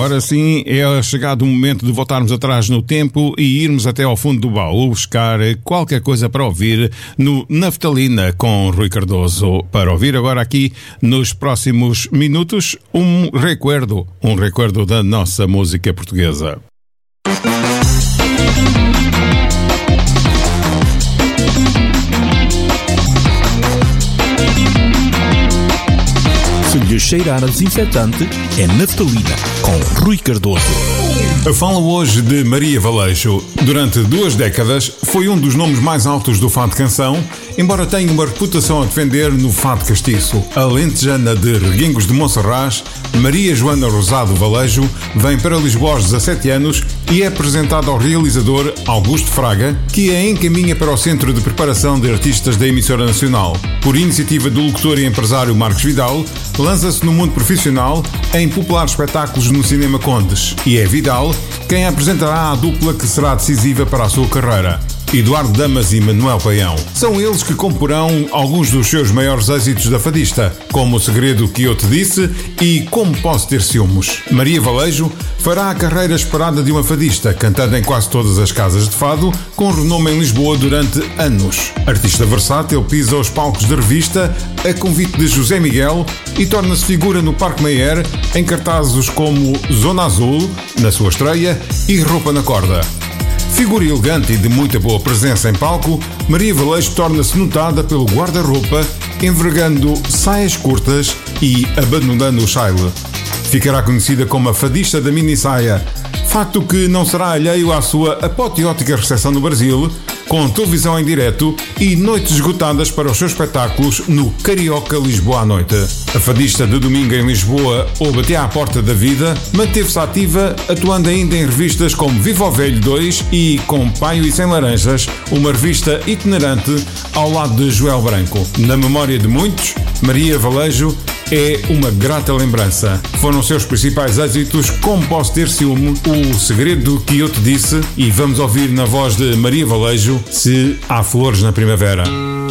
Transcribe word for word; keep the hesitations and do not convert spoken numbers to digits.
Agora sim é chegado o momento de voltarmos atrás no tempo e irmos até ao fundo do baú buscar qualquer coisa para ouvir no Naftalina com Rui Cardoso. Para ouvir agora aqui nos próximos minutos um recuerdo, um recuerdo da nossa música portuguesa. Se lhe cheirar a desinfetante, é Naftalina, com Rui Cardoso. Eu falo hoje de Maria Valeixo. Durante duas décadas foi um dos nomes mais altos do fado canção, embora tenha uma reputação a defender no fado castiço. A lentejana de Reguengos de Monserrat, Maria Joana Rosado Valeixo, vem para Lisboa aos dezassete anos e é apresentada ao realizador Augusto Fraga, que a encaminha para o Centro de Preparação de Artistas da Emissora Nacional. Por iniciativa do locutor e empresário Marcos Vidal, lança-se no mundo profissional em populares espetáculos no Cinema Condes. E é Vidal quem apresentará a dupla que será decisiva para a sua carreira. Eduardo Damas e Manuel Paião. São eles que comporão alguns dos seus maiores êxitos da fadista, como O Segredo que Eu Te Disse e Como Posso Ter Ciúmes. Maria Valeixo fará a carreira esperada de uma fadista, cantando em quase todas as casas de fado, com renome em Lisboa durante anos. Artista versátil, pisa os palcos de revista a convite de José Miguel e torna-se figura no Parque Mayer em cartazes como Zona Azul, na sua estreia, e Roupa na Corda. Figura elegante e de muita boa presença em palco, Maria Valeixo torna-se notada pelo guarda-roupa, envergando saias curtas e abandonando o chile. Ficará conhecida como a fadista da mini-saia, facto que não será alheio à sua apoteótica recepção no Brasil, com televisão em direto e noites esgotadas para os seus espetáculos no Carioca Lisboa à Noite. A fadista de domingo em Lisboa ou Batia à Porta da Vida manteve-se ativa, atuando ainda em revistas como Viva o Velho dois e Com Paio e Sem Laranjas, uma revista itinerante ao lado de Joel Branco. Na memória de muitos, Maria Valeixo é uma grata lembrança. Foram seus principais êxitos Como Posso Ter Ciúme, O Segredo que Eu Te Disse, e vamos ouvir na voz de Maria Valeixo Se Há Flores na Primavera.